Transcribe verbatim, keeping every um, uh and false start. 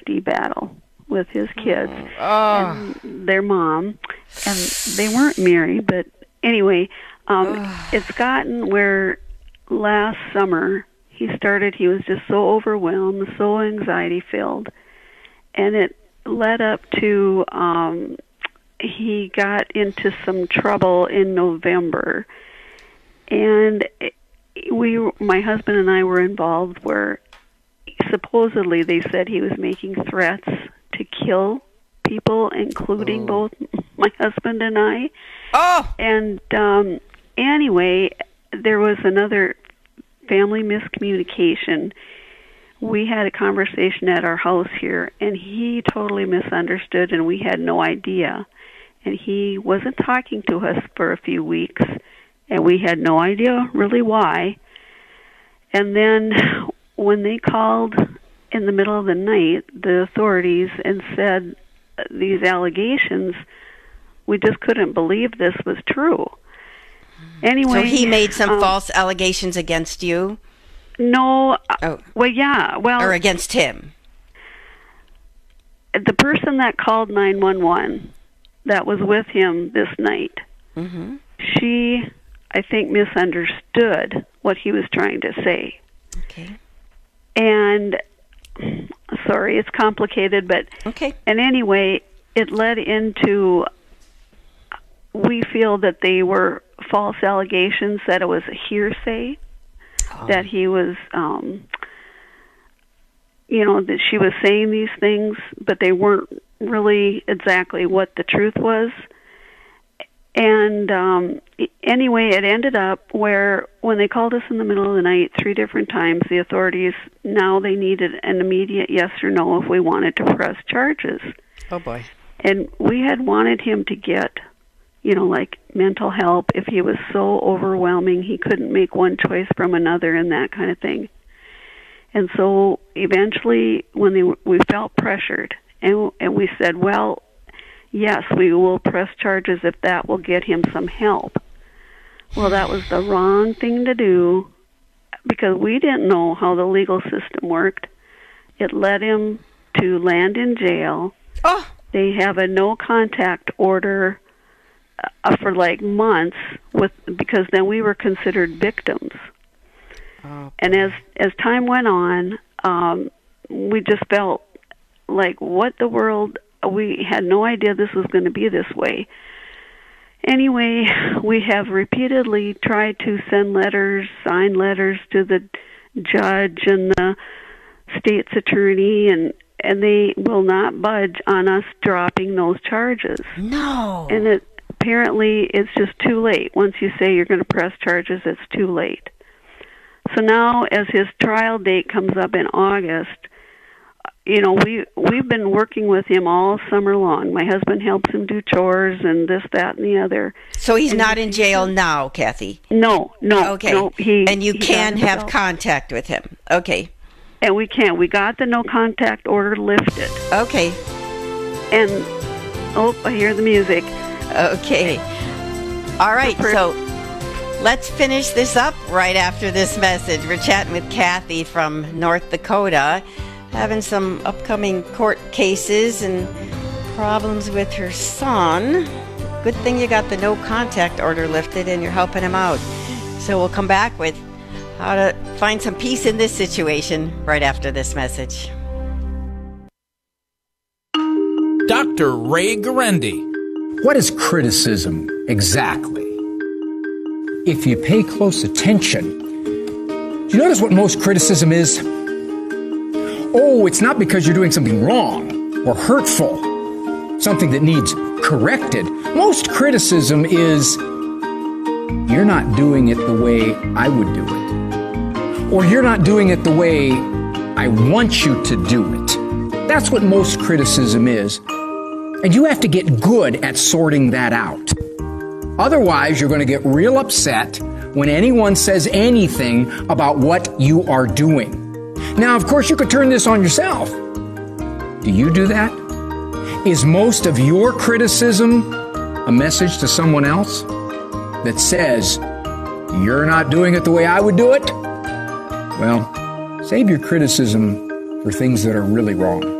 D battle with his kids oh. and their mom, and they weren't married, but anyway, um, it's gotten where last summer he started, he was just so overwhelmed, so anxiety-filled, and it led up to, um, he got into some trouble in November, and we, my husband and I were involved where supposedly they said he was making threats to kill people, including oh. both my husband and I. Oh! And um, anyway, there was another family miscommunication. We had a conversation at our house here, and he totally misunderstood, and we had no idea. And he wasn't talking to us for a few weeks, and we had no idea really why. And then when they called in the middle of the night, the authorities, and said these allegations, we just couldn't believe this was true. Anyway, so he made some um, false allegations against you? No. Oh. Well, yeah. Well, or against him? The person that called nine one one that was with him this night, mm-hmm. she, I think, misunderstood what he was trying to say. Okay. And, sorry, it's complicated, but... Okay. And anyway, it led into, we feel that they were false allegations, that it was a hearsay, oh. that he was, um, you know, that she was saying these things, but they weren't really exactly what the truth was. And um, anyway, it ended up where when they called us in the middle of the night three different times, the authorities, now they needed an immediate yes or no if we wanted to press charges. Oh, boy. And we had wanted him to get, you know, like mental help if he was so overwhelming he couldn't make one choice from another and that kind of thing. And so eventually when they we felt pressured, and and we said, well, yes, we will press charges if that will get him some help. Well, that was the wrong thing to do because we didn't know how the legal system worked. It led him to land in jail. Oh. They have a no-contact order uh, for like months with because then we were considered victims. Oh. And as, as time went on, um, we just felt like, what the world... We had no idea this was going to be this way. Anyway, we have repeatedly tried to send letters, sign letters to the judge and the state's attorney, and, and they will not budge on us dropping those charges. No. And it, apparently it's just too late. Once you say you're going to press charges, it's too late. So now as his trial date comes up in August, you know, we, we've been working with him all summer long. My husband helps him do chores and this, that, and the other. So he's and not he, in jail now, Kathy? No, no. Okay. No, he, and you he can have help. contact with him. Okay. And we can. We got the no-contact order lifted. Okay. And, oh, I hear the music. Okay. All right, so let's finish this up right after this message. We're chatting with Kathy from North Dakota, having some upcoming court cases and problems with her son. Good thing you got the no contact order lifted and you're helping him out. So we'll come back with how to find some peace in this situation right after this message. Doctor Ray Guarendi. What is criticism exactly? If you pay close attention, do you notice what most criticism is? Oh, it's not because you're doing something wrong or hurtful, something that needs corrected. Most criticism is, you're not doing it the way I would do it. Or you're not doing it the way I want you to do it. That's what most criticism is. And you have to get good at sorting that out. Otherwise, you're going to get real upset when anyone says anything about what you are doing. Now, of course, you could turn this on yourself. Do you do that? Is most of your criticism a message to someone else that says, you're not doing it the way I would do it? Well, save your criticism for things that are really wrong.